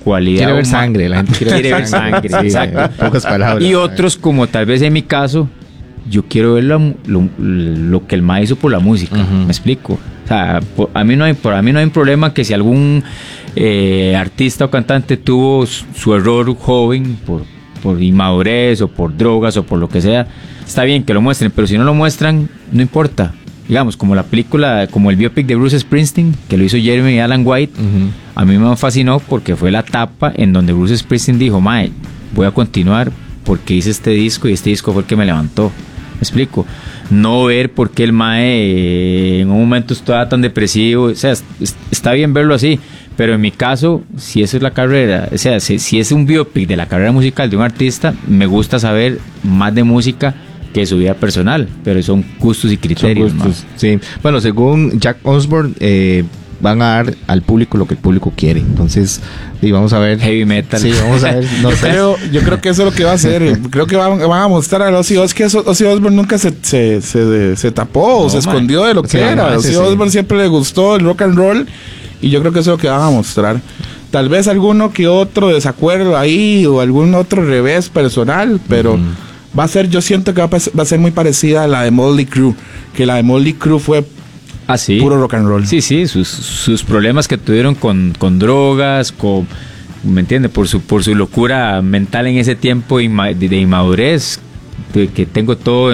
cualidad. Quiere ver sangre, la gente quiere ver sangre, sí, exacto. Pocas palabras. Y otros, como tal vez en mi caso, yo quiero ver lo que el mae hizo por la música. ¿Me explico? O sea, a mí no hay problema que si algún artista o cantante tuvo su error joven por inmadurez o por drogas o por lo que sea, está bien que lo muestren, pero si no lo muestran, no importa. Digamos, como la película, como el biopic de Bruce Springsteen, que lo hizo Jeremy Allen White, a mí me fascinó porque fue la etapa en donde Bruce Springsteen dijo, mae, voy a continuar porque hice este disco y este disco fue el que me levantó. ¿Me explico? No ver por qué el mae en un momento estaba tan depresivo. O sea, está bien verlo así, pero en mi caso, si esa es la carrera, o sea, si es un biopic de la carrera musical de un artista, me gusta saber más de música que su vida personal, pero son gustos y criterios. Son gustos, sí. Bueno, según Jack Osbourne, van a dar al público lo que el público quiere. Entonces, y vamos a ver. Heavy metal. Sí, vamos a ver. No sé. Yo creo que eso es lo que va a hacer. Creo que van a mostrar a Ozzy Osbourne. Es que Ozzy Osbourne nunca se tapó o se escondió de lo que era. Ozzy Osbourne siempre le gustó el rock and roll. Y yo creo que eso es lo que van a mostrar. Tal vez alguno que otro desacuerdo ahí o algún otro revés personal, pero va a ser, yo siento que va a ser muy parecida a la de Motley Crue, que la de Motley Crue fue puro rock and roll. Sí, sus problemas que tuvieron con drogas, ¿me entiendes? Por su locura mental en ese tiempo de inmadurez, que tengo todo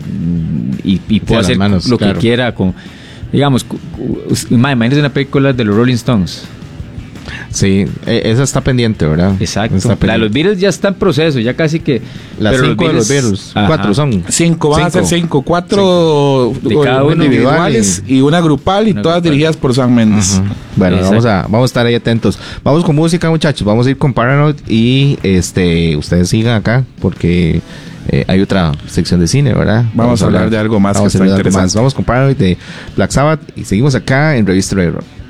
y puedo hacer lo que quiera con, digamos, imagínese una película de los Rolling Stones. Sí, esa está pendiente, ¿verdad? Exacto. La de los Beatles ya está en proceso, ya casi que... Las 5 de los Beatles. 4 son. 5, van a ser 5. 4 de cada uno individuales y una grupal y todas dirigidas por Sam Mendes. Bueno, vamos a estar ahí atentos. Vamos con música, muchachos. Vamos a ir con Paranoid y ustedes sigan acá porque hay otra sección de cine, ¿verdad? Vamos a hablar de algo más que está interesante. Vamos con Paranoid de Black Sabbath y seguimos acá en Revista Radio Rock.